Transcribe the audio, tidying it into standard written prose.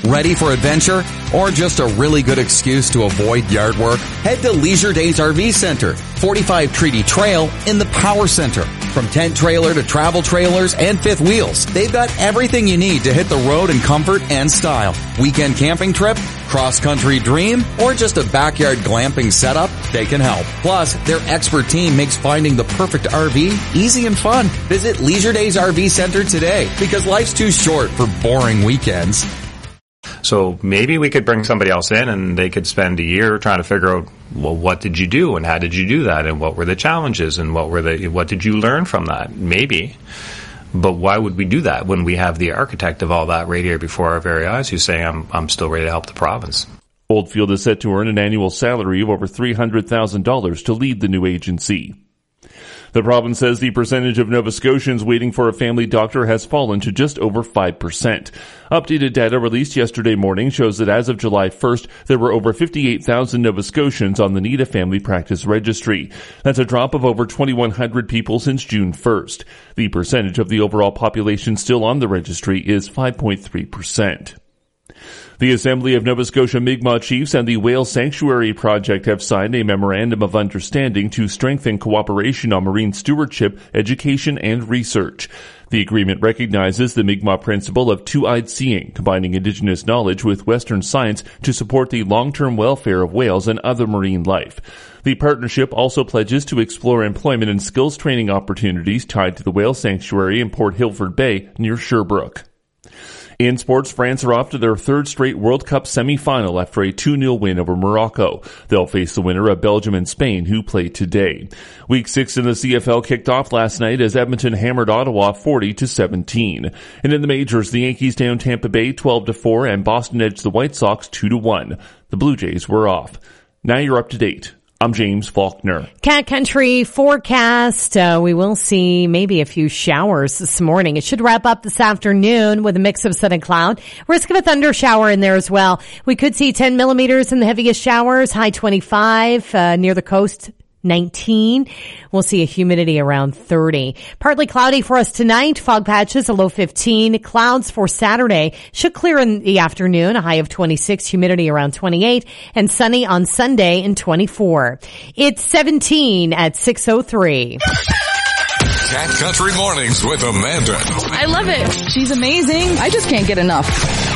Ready for adventure? Or just a really good excuse to avoid yard work? Head to Leisure Days RV Center, 45 Treaty Trail in the Power Center. From tent trailer to travel trailers and fifth wheels, they've got everything you need to hit the road in comfort and style. Weekend camping trip, cross-country dream, or just a backyard glamping setup, they can help. Plus, their expert team makes finding the perfect RV easy and fun. Visit Leisure Days RV Center today, because life's too short for boring weekends. So maybe we could bring somebody else in and they could spend a year trying to figure out, well, what did you do and how did you do that and what were the challenges and what did you learn from that? Maybe. But why would we do that when we have the architect of all that right here before our very eyes who's saying, I'm still ready to help the province? Oldfield is set to earn an annual salary of over $300,000 to lead the new agency. The province says the percentage of Nova Scotians waiting for a family doctor has fallen to just over 5%. Updated data released yesterday morning shows that as of July 1st, there were over 58,000 Nova Scotians on the Need a Family Practice Registry. That's a drop of over 2,100 people since June 1st. The percentage of the overall population still on the registry is 5.3%. The Assembly of Nova Scotia Mi'kmaq Chiefs and the Whale Sanctuary Project have signed a memorandum of understanding to strengthen cooperation on marine stewardship, education, and research. The agreement recognizes the Mi'kmaq principle of two-eyed seeing, combining Indigenous knowledge with Western science to support the long-term welfare of whales and other marine life. The partnership also pledges to explore employment and skills training opportunities tied to the Whale Sanctuary in Port Hilford Bay near Sherbrooke. In sports, France are off to their third straight World Cup semi-final after a 2-0 win over Morocco. They'll face the winner of Belgium and Spain, who play today. Week 6 in the CFL kicked off last night as Edmonton hammered Ottawa 40-17. And in the majors, the Yankees down Tampa Bay 12-4 and Boston edged the White Sox 2-1. The Blue Jays were off. Now you're up to date. I'm James Faulkner. Cat Country forecast. We will see maybe a few showers this morning. It should wrap up this afternoon with a mix of sun and cloud. Risk of a thunder shower in there as well. We could see 10 millimeters in the heaviest showers, high 25, near the coast. 19. We'll see a humidity around 30. Partly cloudy for us tonight. Fog patches, a low 15. Clouds for Saturday should clear in the afternoon, a high of 26. Humidity around 28. And sunny on Sunday in 24. It's 17 at 6:03. Cat Country Mornings with Amanda. I love it. She's amazing. I just can't get enough.